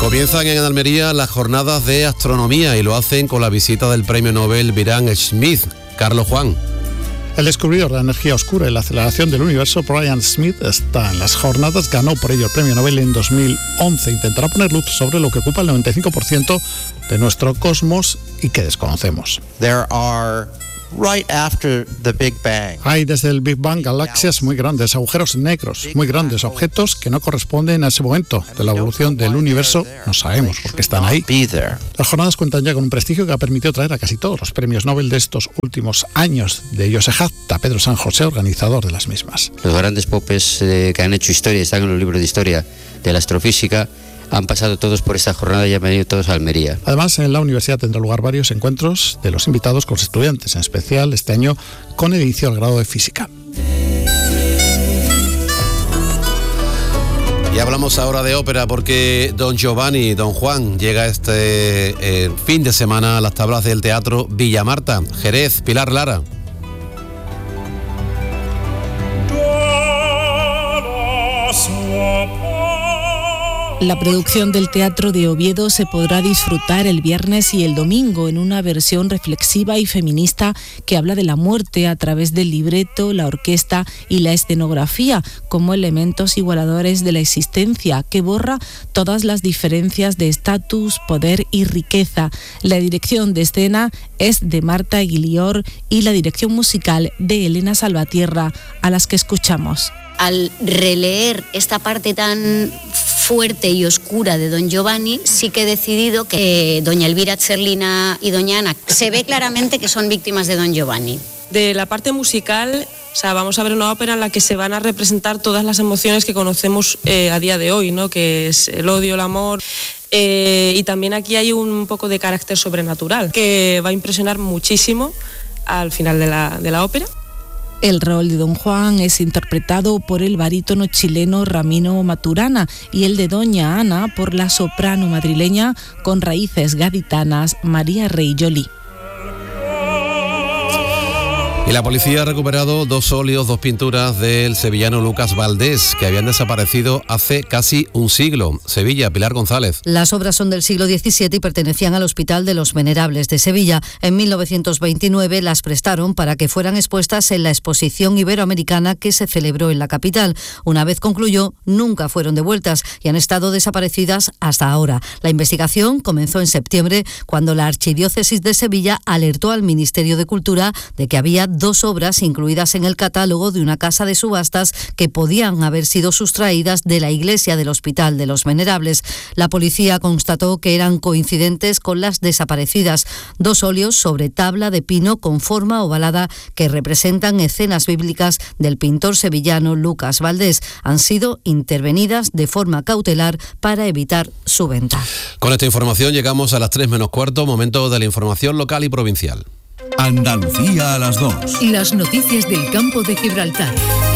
Comienzan en Almería las jornadas de astronomía y lo hacen con la visita del premio Nobel Byron Smith. Carlos Juan. El descubridor de la energía oscura y la aceleración del universo, Byron Smith, está en las jornadas, ganó por ello el premio Nobel en 2011. Intentará poner luz sobre lo que ocupa el 95% de nuestro cosmos y que desconocemos. Hay desde el Big Bang galaxias muy grandes, agujeros negros muy grandes, objetos que no corresponden a ese momento de la evolución del universo. No sabemos por qué están ahí. Las jornadas cuentan ya con un prestigio que ha permitido traer a casi todos los premios Nobel de estos últimos años. De ellos se jacta Pedro San José, organizador de las mismas. Los grandes popes que han hecho historia, están en los libros de historia de la astrofísica, han pasado todos por esta jornada y han venido todos a Almería. Además, en la universidad tendrá lugar varios encuentros de los invitados con los estudiantes, en especial este año con el inicio del grado de física. Y hablamos ahora de ópera porque Don Giovanni, Don Juan, llega este fin de semana a las tablas del Teatro Villa Marta, Jerez. Pilar Lara. La producción del Teatro de Oviedo se podrá disfrutar el viernes y el domingo en una versión reflexiva y feminista que habla de la muerte a través del libreto, la orquesta y la escenografía como elementos igualadores de la existencia, que borra todas las diferencias de estatus, poder y riqueza. La dirección de escena es de Marta Guilior y la dirección musical de Elena Salvatierra, a las que escuchamos. Al releer esta parte tan fuerte y oscura de Don Giovanni, sí que he decidido que doña Elvira Tserlina y doña Ana se ve claramente que son víctimas de Don Giovanni. De la parte musical, vamos a ver una ópera en la que se van a representar todas las emociones que conocemos a día de hoy, ¿no? Que es el odio, el amor. Y también aquí hay un poco de carácter sobrenatural que va a impresionar muchísimo al final de la ópera. El rol de Don Juan es interpretado por el barítono chileno Ramiro Maturana y el de Doña Ana por la soprano madrileña con raíces gaditanas María Rey Joly. Y la policía ha recuperado 2 óleos, 2 pinturas del sevillano Lucas Valdés, que habían desaparecido hace casi un siglo. Sevilla, Pilar González. Las obras son del siglo XVII y pertenecían al Hospital de los Venerables de Sevilla. En 1929 las prestaron para que fueran expuestas en la exposición iberoamericana que se celebró en la capital. Una vez concluyó, nunca fueron devueltas y han estado desaparecidas hasta ahora. La investigación comenzó en septiembre, cuando la Archidiócesis de Sevilla alertó al Ministerio de Cultura de que había 2 obras incluidas en el catálogo de una casa de subastas que podían haber sido sustraídas de la iglesia del Hospital de los Venerables. La policía constató que eran coincidentes con las desaparecidas. 2 óleos sobre tabla de pino con forma ovalada que representan escenas bíblicas del pintor sevillano Lucas Valdés. Han sido intervenidas de forma cautelar para evitar su venta. Con esta información llegamos a las 3 menos cuarto, momento de la información local y provincial. Andalucía a las 2. Las noticias del campo de Gibraltar.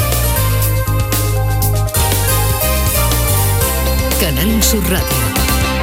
Canal Sur Radio.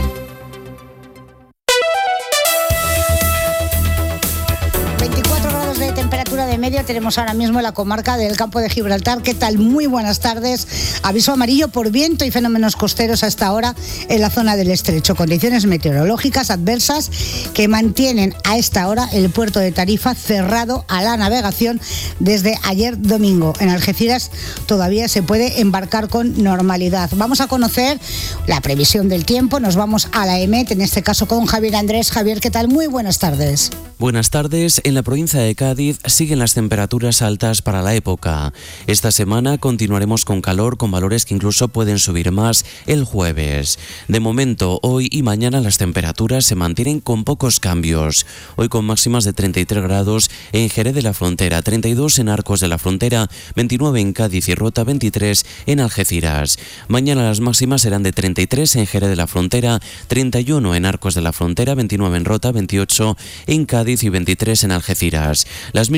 De media tenemos ahora mismo en la comarca del Campo de Gibraltar. ¿Qué tal? Muy buenas tardes. Aviso amarillo por viento y fenómenos costeros a esta hora en la zona del estrecho. Condiciones meteorológicas adversas que mantienen a esta hora el puerto de Tarifa cerrado a la navegación desde ayer domingo. En Algeciras todavía se puede embarcar con normalidad. Vamos a conocer la previsión del tiempo. Nos vamos a la EMET, en este caso con Javier Andrés. Javier, ¿qué tal? Muy buenas tardes. Buenas tardes. En la provincia de Cádiz siguen las temperaturas altas para la época. Esta semana continuaremos con calor, con valores que incluso pueden subir más el jueves. De momento, hoy y mañana las temperaturas se mantienen con pocos cambios. Hoy con máximas de 33 grados en Jerez de la Frontera, 32 en Arcos de la Frontera, 29 en Cádiz y Rota, 23 en Algeciras. Mañana las máximas serán de 33 en Jerez de la Frontera, 31 en Arcos de la Frontera, 29 en Rota, 28 en Cádiz y 23 en Algeciras. Las mínimas de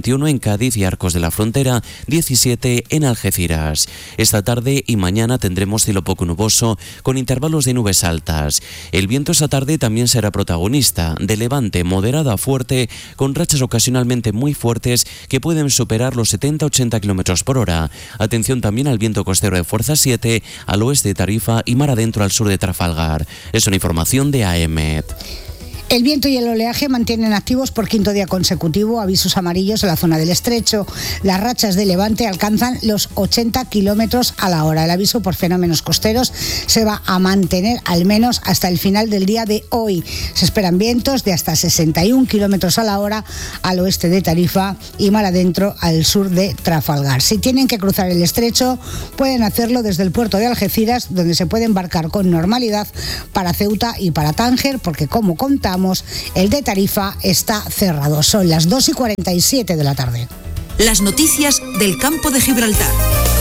21 en Cádiz y Arcos de la Frontera, 17 en Algeciras. Esta tarde y mañana tendremos cielo poco nuboso con intervalos de nubes altas. El viento esta tarde también será protagonista, de levante moderado a fuerte, con rachas ocasionalmente muy fuertes que pueden superar los 70-80 km por hora. Atención también al viento costero de fuerza 7 al oeste de Tarifa y mar adentro al sur de Trafalgar. Es una información de AEMET. El viento y el oleaje mantienen activos por quinto día consecutivo avisos amarillos en la zona del estrecho. Las rachas de levante alcanzan los 80 kilómetros a la hora. El aviso por fenómenos costeros se va a mantener al menos hasta el final del día de hoy. Se esperan vientos de hasta 61 kilómetros a la hora al oeste de Tarifa y mar adentro al sur de Trafalgar. Si tienen que cruzar el estrecho, pueden hacerlo desde el puerto de Algeciras, donde se puede embarcar con normalidad para Ceuta y para Tánger, porque como contamos, el de Tarifa está cerrado. Son las 2:47 de la tarde. Las noticias del campo de Gibraltar.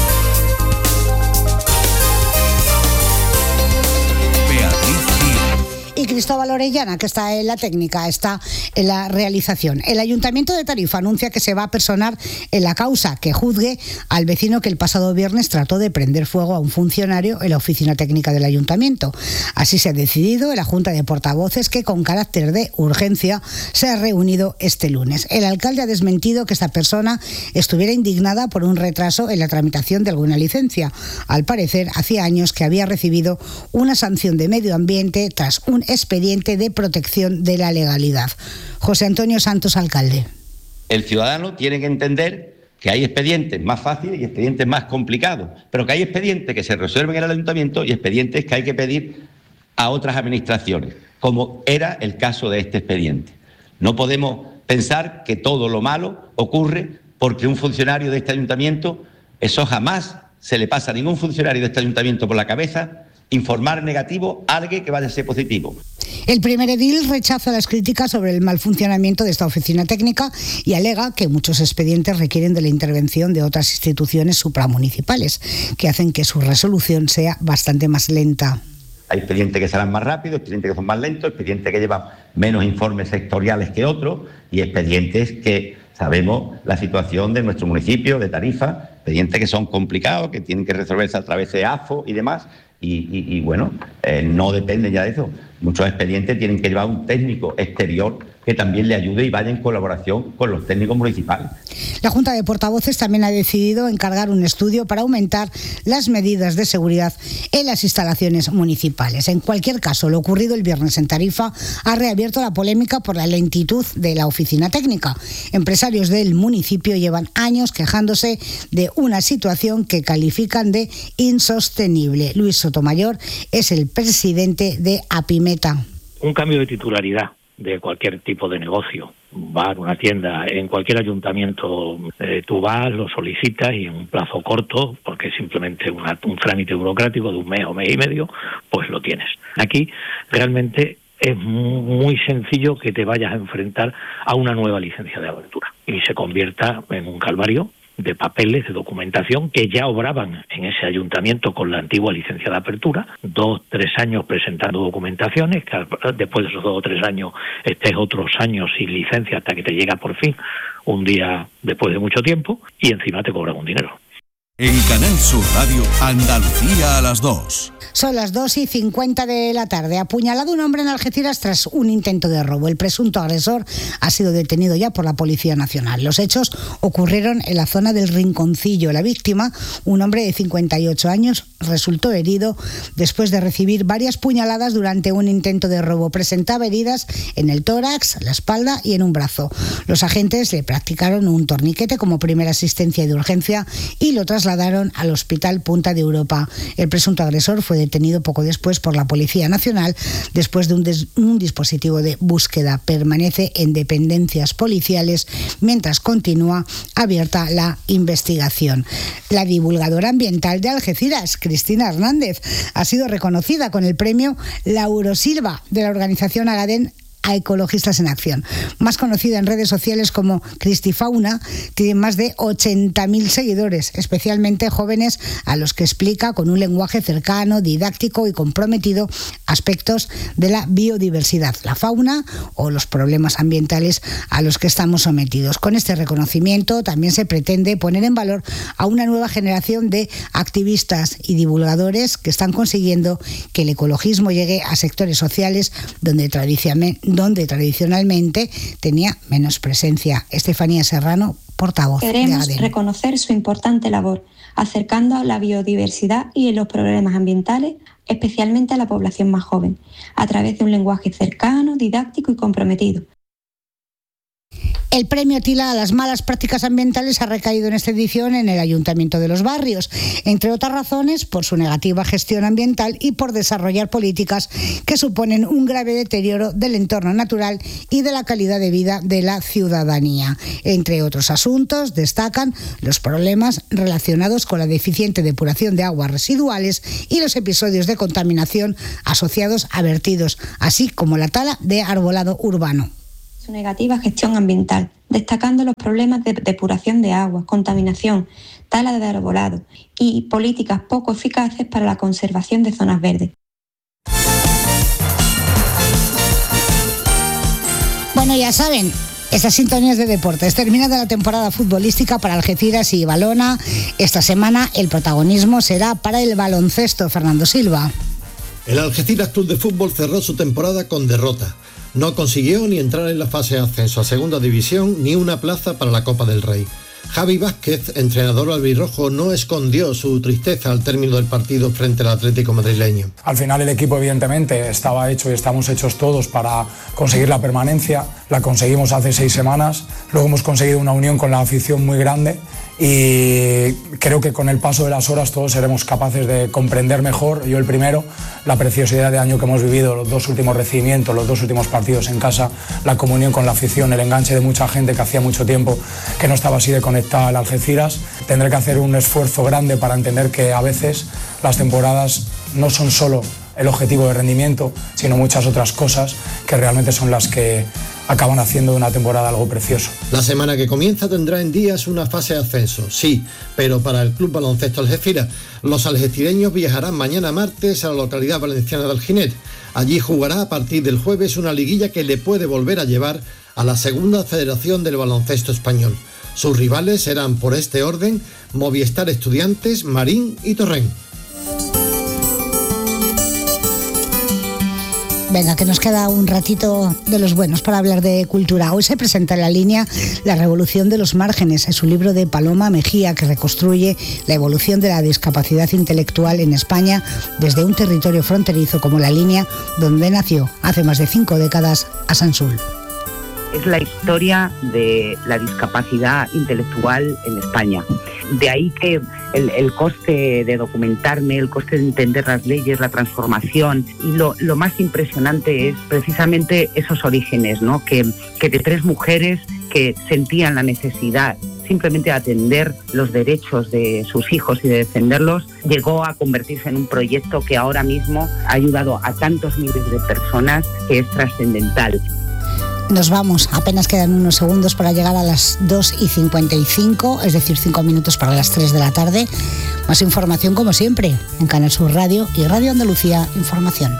Y Cristóbal Orellana, que está en la técnica, está en la realización. El Ayuntamiento de Tarifa anuncia que se va a personar en la causa que juzgue al vecino que el pasado viernes trató de prender fuego a un funcionario en la oficina técnica del Ayuntamiento. Así se ha decidido en la Junta de Portavoces, que con carácter de urgencia se ha reunido este lunes. El alcalde ha desmentido que esta persona estuviera indignada por un retraso en la tramitación de alguna licencia. Al parecer, hacía años que había recibido una sanción de medio ambiente tras un expediente de protección de la legalidad. José Antonio Santos, alcalde. El ciudadano tiene que entender que hay expedientes más fáciles y expedientes más complicados, pero que hay expedientes que se resuelven en el ayuntamiento y expedientes que hay que pedir a otras administraciones, como era el caso de este expediente. No podemos pensar que todo lo malo ocurre porque un funcionario de este ayuntamiento, eso jamás se le pasa a ningún funcionario de este ayuntamiento por la cabeza, informar negativo a alguien que vaya a ser positivo. El primer edil rechaza las críticas sobre el mal funcionamiento de esta oficina técnica y alega que muchos expedientes requieren de la intervención de otras instituciones supramunicipales, que hacen que su resolución sea bastante más lenta. Hay expedientes que serán más rápidos, expedientes que son más lentos, expedientes que llevan menos informes sectoriales que otros y expedientes que sabemos la situación de nuestro municipio, de Tarifa, expedientes que son complicados, que tienen que resolverse a través de AFO y demás. Y bueno, no depende ya de eso. Muchos expedientes tienen que llevar un técnico exterior que también le ayude y vaya en colaboración con los técnicos municipales. La Junta de Portavoces también ha decidido encargar un estudio para aumentar las medidas de seguridad en las instalaciones municipales. En cualquier caso, lo ocurrido el viernes en Tarifa ha reabierto la polémica por la lentitud de la oficina técnica. Empresarios del municipio llevan años quejándose de una situación que califican de insostenible. Luis Sotomayor es el presidente de Apimeta. Un cambio de titularidad de cualquier tipo de negocio, bar, una tienda, en cualquier ayuntamiento, tú vas, lo solicitas y en un plazo corto, porque es simplemente un trámite burocrático de un mes o mes y medio, pues lo tienes. Aquí realmente es muy sencillo que te vayas a enfrentar a una nueva licencia de apertura y se convierta en un calvario de papeles, de documentación que ya obraban en ese ayuntamiento con la antigua licencia de apertura, 2-3 años presentando documentaciones, que después de esos 2 o 3 años estés otros años sin licencia hasta que te llega por fin un día después de mucho tiempo y encima te cobran un dinero. En Canal Sur Radio, Andalucía a las 2. Son las 2:50 de la tarde. Apuñalado un hombre en Algeciras tras un intento de robo. El presunto agresor ha sido detenido ya por la Policía Nacional. Los hechos ocurrieron en la zona del Rinconcillo. La víctima, un hombre de 58 años, resultó herido después de recibir varias puñaladas durante un intento de robo. Presentaba heridas en el tórax, la espalda y en un brazo. Los agentes le practicaron un torniquete como primera asistencia de urgencia y lo trasladaron al Hospital Punta de Europa. El presunto agresor fue detenido poco después por la Policía Nacional después de un dispositivo de búsqueda. Permanece en dependencias policiales mientras continúa abierta la investigación. La divulgadora ambiental de Algeciras, Cristina Hernández, ha sido reconocida con el premio Lauro Silva de la organización Agaden a Ecologistas en Acción. Más conocida en redes sociales como Cristifauna, tiene más de 80.000 seguidores, especialmente jóvenes a los que explica con un lenguaje cercano, didáctico y comprometido aspectos de la biodiversidad, la fauna o los problemas ambientales a los que estamos sometidos. Con este reconocimiento también se pretende poner en valor a una nueva generación de activistas y divulgadores que están consiguiendo que el ecologismo llegue a sectores sociales donde tradicionalmente tenía menos presencia. Estefanía Serrano, portavoz de ADEN. Queremos reconocer su importante labor, acercando a la biodiversidad y los problemas ambientales, especialmente a la población más joven, a través de un lenguaje cercano, didáctico y comprometido. El premio Tila a las malas prácticas ambientales ha recaído en esta edición en el Ayuntamiento de Los Barrios, entre otras razones por su negativa gestión ambiental y por desarrollar políticas que suponen un grave deterioro del entorno natural y de la calidad de vida de la ciudadanía. Entre otros asuntos, destacan los problemas relacionados con la deficiente depuración de aguas residuales y los episodios de contaminación asociados a vertidos, así como la tala de arbolado urbano. Su negativa gestión ambiental, destacando los problemas de depuración de aguas, contaminación, tala de arbolado y políticas poco eficaces para la conservación de zonas verdes. Bueno, ya saben, estas sintonías de deportes. Terminada la temporada futbolística para Algeciras y Valona, esta semana el protagonismo será para el baloncesto. Fernando Silva. El Algeciras Club de Fútbol cerró su temporada con derrota. No consiguió ni entrar en la fase de ascenso a Segunda División ni una plaza para la Copa del Rey. Javi Vázquez, entrenador albirrojo, no escondió su tristeza al término del partido frente al Atlético madrileño. Al final el equipo evidentemente estaba hecho y estamos hechos todos para conseguir la permanencia. La conseguimos hace 6 semanas, luego hemos conseguido una unión con la afición muy grande y creo que con el paso de las horas todos seremos capaces de comprender mejor, yo el primero, la preciosidad de año que hemos vivido, los 2 últimos recibimientos, los 2 últimos partidos en casa, la comunión con la afición, el enganche de mucha gente que hacía mucho tiempo que no estaba así de conectada al Algeciras. Tendré que hacer un esfuerzo grande para entender que a veces las temporadas no son solo el objetivo de rendimiento, sino muchas otras cosas que realmente son las que acaban haciendo de una temporada algo precioso. La semana que comienza tendrá en días una fase de ascenso, sí, pero para el Club Baloncesto Algeciras, los algecireños viajarán mañana martes a la localidad valenciana de Alginet. Allí jugará a partir del jueves una liguilla que le puede volver a llevar a la segunda federación del baloncesto español. Sus rivales serán por este orden Movistar Estudiantes, Marín y Torrent. Venga, que nos queda un ratito de los buenos para hablar de cultura. Hoy se presenta en La Línea La revolución de los márgenes. Es un libro de Paloma Mejía que reconstruye la evolución de la discapacidad intelectual en España desde un territorio fronterizo como La Línea, donde nació hace más de 5 décadas Asansul. Es la historia de la discapacidad intelectual en España. De ahí que el coste de documentarme, el coste de entender las leyes, la transformación, y lo más impresionante es precisamente esos orígenes, ¿no? Que de 3 mujeres que sentían la necesidad simplemente de atender los derechos de sus hijos y de defenderlos, llegó a convertirse en un proyecto que ahora mismo ha ayudado a tantos miles de personas, que es trascendental. Nos vamos, apenas quedan unos segundos para llegar a las 2:55, es decir, 5 minutos para las 3 de la tarde. Más información como siempre en Canal Sur Radio y Radio Andalucía Información.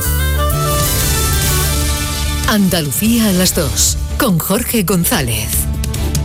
Andalucía a las 2, con Jorge González.